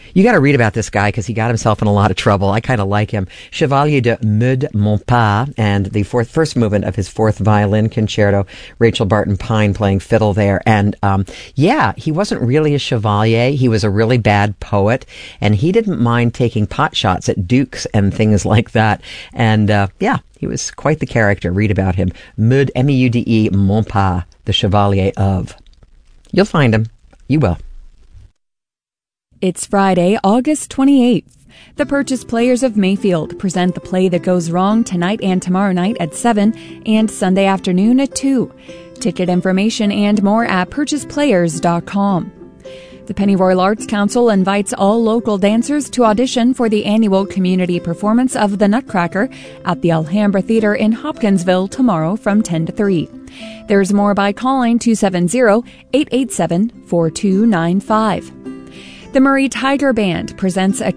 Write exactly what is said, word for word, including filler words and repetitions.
You got to read about this guy because he got himself in a lot of trouble. I kind of like him. Chevalier de Meud Montpas, and the fourth, first movement of his fourth violin concerto. Rachel Barton Pine playing fiddle there. And um, yeah, he wasn't really a chevalier. He was a really bad poet, and he didn't mind taking pot shots at dukes and things like that. And uh, yeah, he was quite the character. Read about him. Meud, M E U D E, Montpas, the Chevalier of. You'll find him. You will. It's Friday, August twenty-eighth. The Purchase Players of Mayfield present The Play That Goes Wrong tonight and tomorrow night at seven and Sunday afternoon at two. Ticket information and more at purchase players dot com. The Pennyroyal Arts Council invites all local dancers to audition for the annual community performance of The Nutcracker at the Alhambra Theatre in Hopkinsville tomorrow from ten to three. There's more by calling two seven zero, eight eight seven, four two nine five. The Murray Tiger Band presents a